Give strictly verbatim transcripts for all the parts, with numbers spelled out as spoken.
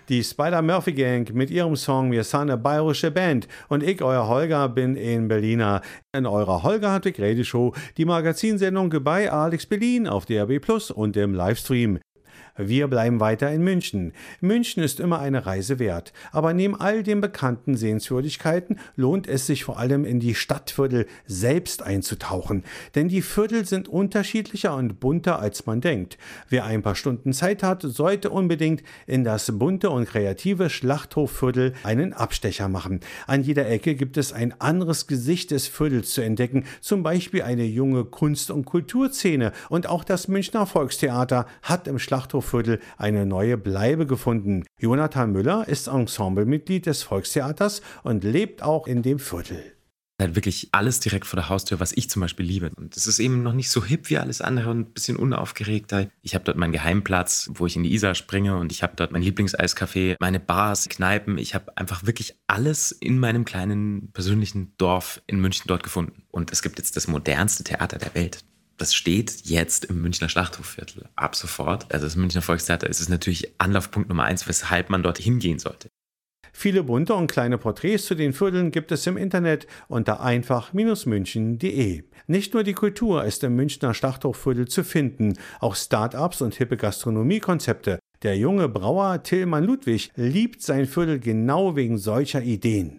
Die Spider-Murphy Gang mit ihrem Song Wir sind eine bayerische Band und ich, euer Holger, bin in Berliner. In eurer Holger Hartwig Radioshow, die Magazinsendung bei Alex Berlin auf D R B Plus und im Livestream. Wir bleiben weiter in München. München ist immer eine Reise wert, aber neben all den bekannten Sehenswürdigkeiten lohnt es sich vor allem in die Stadtviertel selbst einzutauchen, denn die Viertel sind unterschiedlicher und bunter als man denkt. Wer ein paar Stunden Zeit hat, sollte unbedingt in das bunte und kreative Schlachthofviertel einen Abstecher machen. An jeder Ecke gibt es ein anderes Gesicht des Viertels zu entdecken, zum Beispiel eine junge Kunst- und Kulturszene, und auch das Münchner Volkstheater hat im Schlachthofviertel eine neue Bleibe gefunden. Jonathan Müller ist Ensemblemitglied des Volkstheaters und lebt auch in dem Viertel. Halt wirklich alles direkt vor der Haustür, was ich zum Beispiel liebe. Und es ist eben noch nicht so hip wie alles andere und ein bisschen unaufgeregter. Ich habe dort meinen Geheimplatz, wo ich in die Isar springe, und ich habe dort mein Lieblingseiscafé, meine Bars, Kneipen. Ich habe einfach wirklich alles in meinem kleinen persönlichen Dorf in München dort gefunden. Und es gibt jetzt das modernste Theater der Welt. Das steht jetzt im Münchner Schlachthofviertel ab sofort. Also das Münchner Volkstheater ist es natürlich Anlaufpunkt Nummer eins, weshalb man dort hingehen sollte. Viele bunte und kleine Porträts zu den Vierteln gibt es im Internet unter einfach München punkt de. Nicht nur die Kultur ist im Münchner Schlachthofviertel zu finden, auch Start-ups und hippe Gastronomiekonzepte. Der junge Brauer Tillmann Ludwig liebt sein Viertel genau wegen solcher Ideen.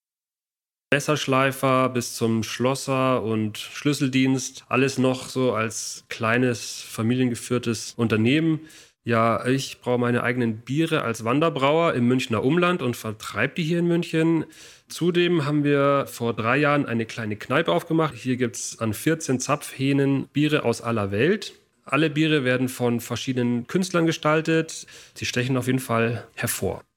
Messerschleifer bis zum Schlosser und Schlüsseldienst, alles noch so als kleines, familiengeführtes Unternehmen. Ja, ich braue meine eigenen Biere als Wanderbrauer im Münchner Umland und vertreibe die hier in München. Zudem haben wir vor drei Jahren eine kleine Kneipe aufgemacht. Hier gibt es an vierzehn Zapfhähnen Biere aus aller Welt. Alle Biere werden von verschiedenen Künstlern gestaltet. Sie stechen auf jeden Fall hervor.